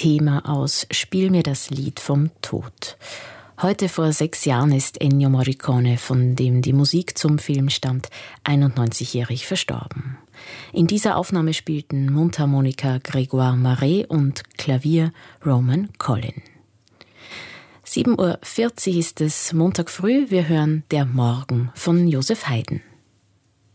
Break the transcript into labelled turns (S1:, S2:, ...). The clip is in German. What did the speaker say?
S1: Thema aus »Spiel mir das Lied vom Tod«. Heute vor 6 Jahren ist Ennio Morricone, von dem die Musik zum Film stammt, 91-jährig verstorben. In dieser Aufnahme spielten Mundharmonika Grégoire Marais und Klavier Roman Collin. 7:40 Uhr ist es Montag früh. Wir hören Der Morgen von Joseph Haydn.